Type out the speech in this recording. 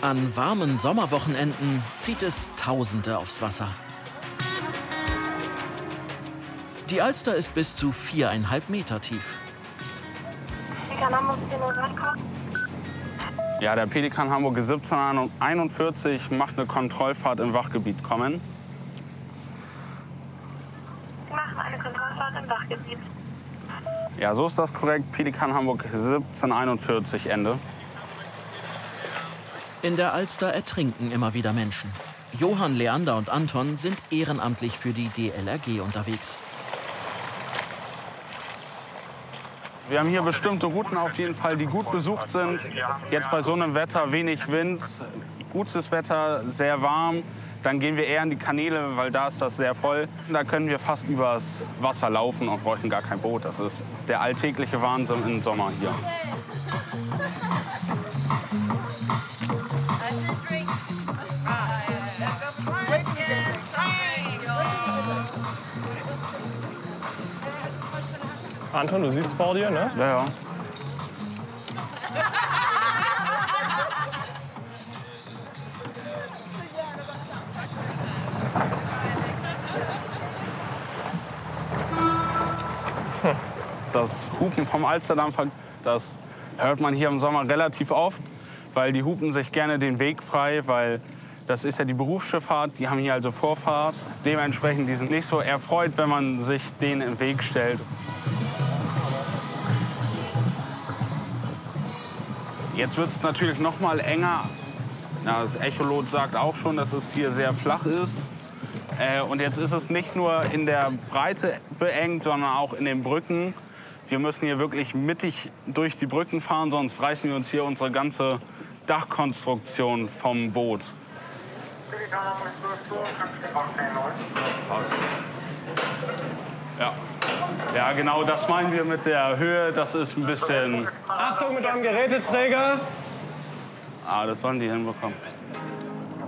An warmen Sommerwochenenden zieht es Tausende aufs Wasser. Die Alster ist bis zu 4,5 Meter tief. Ja, der Pelikan Hamburg 1741 macht eine Kontrollfahrt im Wachgebiet. Kommen. Wir machen eine Kontrollfahrt im Wachgebiet. Ja, so ist das korrekt. Pelikan Hamburg 1741 Ende. In der Alster ertrinken immer wieder Menschen. Johann, Leander und Anton sind ehrenamtlich für die DLRG unterwegs. Wir haben hier bestimmte Routen auf jeden Fall, die gut besucht sind. Jetzt bei so einem Wetter, wenig Wind, gutes Wetter, sehr warm. Dann gehen wir eher in die Kanäle, weil da ist das sehr voll. Da können wir fast übers Wasser laufen und bräuchten gar kein Boot. Das ist der alltägliche Wahnsinn im Sommer hier. Anton, du siehst vor dir, ne? Ja, ja. Das Hupen vom Alsterdampfer, das hört man hier im Sommer relativ oft, weil die hupen sich gerne den Weg frei, weil das ist ja die Berufsschifffahrt, die haben hier also Vorfahrt. Dementsprechend, die sind nicht so erfreut, wenn man sich denen im Weg stellt. Jetzt wird es natürlich noch mal enger. Ja, das Echolot sagt auch schon, dass es hier sehr flach ist. Und jetzt ist es nicht nur in der Breite beengt, sondern auch in den Brücken. Wir müssen hier wirklich mittig durch die Brücken fahren, sonst reißen wir uns hier unsere ganze Dachkonstruktion vom Boot. Passt. Ja. Ja, genau, das meinen wir mit der Höhe. Das ist ein bisschen... Achtung mit eurem Geräteträger! Ah, das sollen die hinbekommen.